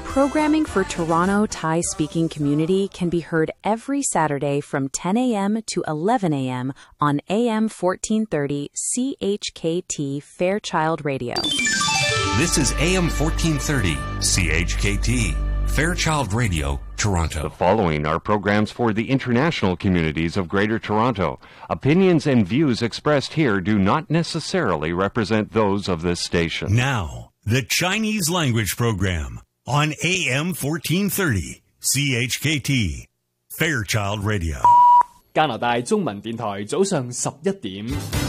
Programming for Toronto Thai-speaking community can be heard every Saturday from 10 a.m. to 11 a.m. on AM 1430 CHKT Fairchild Radio. This is AM 1430 CHKT Fairchild Radio, Toronto. The following are programs for the international communities of Greater Toronto. Opinions and views expressed here do not necessarily represent those of this station. Now, the Chinese language program on AM 1430 CHKT Fairchild Radio. 加拿大中文電台早上11點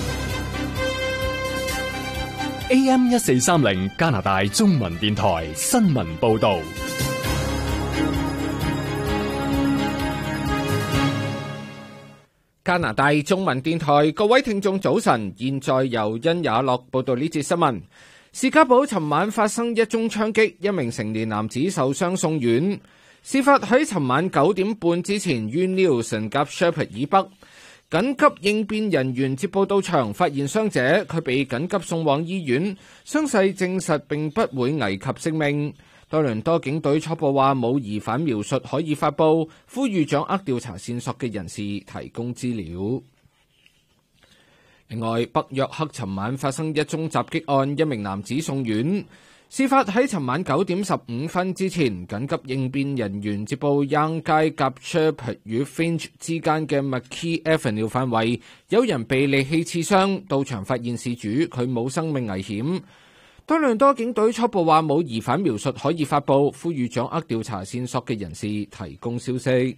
AM 1430加拿大中文電台新聞報導。 加拿大中文電台，各位聽眾早晨，現在由殷雅樂報道呢節新聞。士嘉堡尋晚發生一宗槍擊，一名成年男子受傷送院。事發喺尋晚9點半之前於 Nielsen 及 Sheppard 以北。緊急應變人員接報到場，發現傷者，佢被緊急送往醫院，傷勢證實並不會危及性命。多倫多警隊初步話冇疑犯描述可以發佈，呼籲掌握調查線索嘅人士提供資料。另外，北約克尋晚發生一宗襲擊案，一名男子送院。事發喺尋晚9點15分之前，緊急應變人員接報 Yonge 街及 Sheppard 與 Finch 之間嘅 McKee Avenue 範圍有人被利器刺傷，到場發現事主，佢冇生命危險。多倫多警隊初步話冇疑犯描述可以發佈，呼籲掌握調查線索嘅人士提供消息。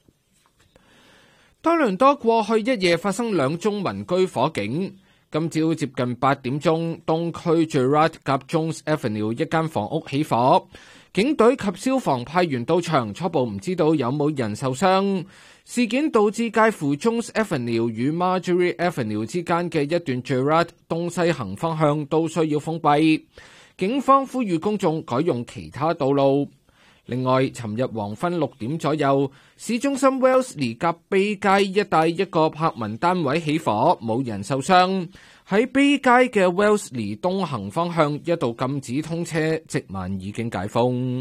多倫多過去一夜發生2宗民居火警，今朝接近8點鐘，東區 Gerrard 及 Jones Avenue 一間房屋起火，警隊及消防派員到場，初步唔知道有冇人受傷。事件導致介乎 Jones Avenue 與 Marjorie Avenue 之間嘅一段 Gerrard 東西行方向都需要封閉，警方呼籲公眾改用其他道路。另外，尋日黃昏6點左右，市中心 Wellesley 及 Bay 街一帶一個柏文單位起火，冇人受傷。喺 Bay 街嘅 Wellesley 東行方向一度禁止通車，直晚已經解封。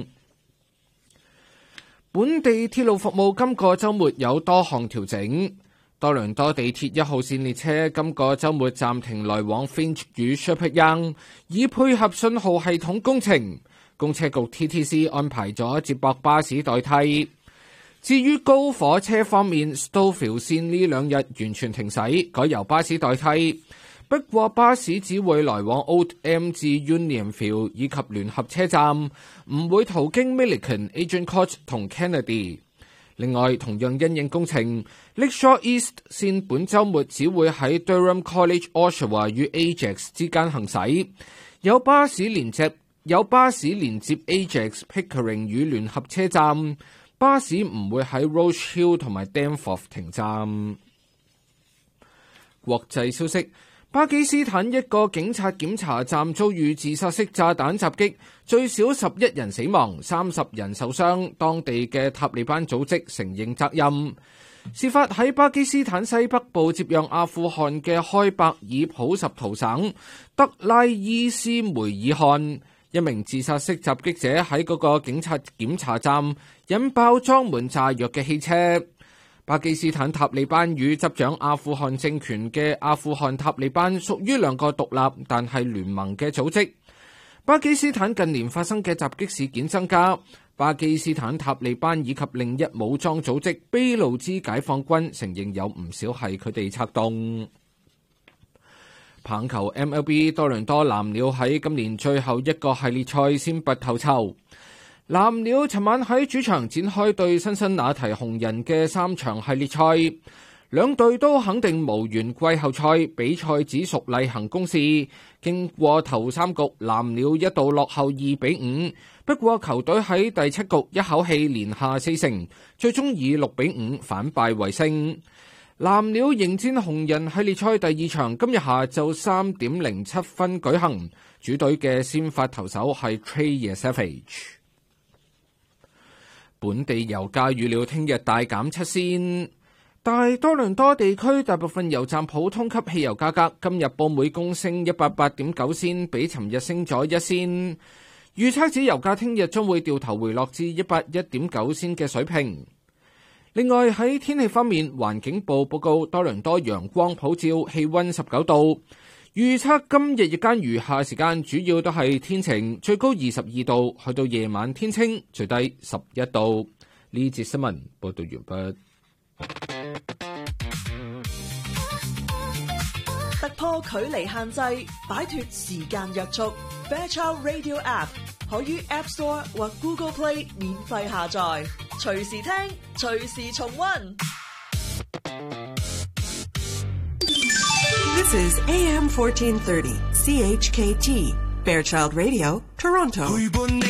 本地鐵路服務今個週末有多項調整。多倫多地鐵1號線列車今個週末暫停來往 Finch 與 Sheppard Yonge，以配合信號系統工程。公車局 TTC 安排咗接駁巴士代替。至於高火車方面 ，Stouffville 線呢2日完全停駛，改由巴士代替。不過巴士只會來往 Old M 至 Unionville 以及聯合車站，唔會途經 Milliken、Agent Court 同 Kennedy。另外，同樣因應工程 ，Lakeshore East 線本週末只會喺 Durham College Oshawa 與 Ajax 之間行駛。有巴士連接 Ajax、Pickering 與聯合車站，巴士唔會喺 Roche Hill 同埋 Danforth 停站。國際消息，巴基斯坦一個警察檢查站遭遇自殺式炸彈襲擊，最少11人死亡，30人受傷，當地嘅塔利班組織承認責任。事發喺巴基斯坦西北部接壤阿富汗嘅開伯爾普什圖省德拉伊斯梅爾汗。一名自殺式襲擊者喺嗰個警察檢查站引爆裝滿炸藥嘅汽車。巴基斯坦塔利班與執掌阿富汗政權嘅阿富汗塔利班屬於2個獨立但係聯盟嘅組織。巴基斯坦近年發生嘅襲擊事件增加，巴基斯坦塔利班以及另一武裝組織俾路支解放軍承認有唔少係佢哋策動。棒球 MLB 多倫多藍鳥喺今年最後一個系列賽先拔頭籌。藍鳥尋晚喺主場展開對辛辛那提紅人嘅3場系列賽，兩隊都肯定無緣季後賽，比賽只屬例行公事。經過頭3局，藍鳥一度落後2-5，不過球隊喺第7局一口氣連下4勝，最終以6-5反敗為勝。藍鳥迎戰紅人系列賽第2場，今日下晝3點07分舉行。主隊嘅先發投手係 Trey Yesavage。本地油價預料聽日大減7仙。大多倫多地區大部分油站普通級汽油價格今日報每公升108.9仙，比尋日升咗1仙。 預測指油價聽日將會掉頭回落至181.9仙嘅水平。另外喺天氣方面，環境部報告多倫多陽光普照，氣溫19度。預測今日日間餘下時間主要都係天晴，最高22度，去到夜晚天清，最低11度。呢節新聞報道完畢。 突破距離限制，擺脫時間約束。Fairchild Radio App 可於 App Store 或 Google Play 免費下載，隨時聽，隨時重溫。 This is AM 1430 CHKT Fairchild Radio, Toronto.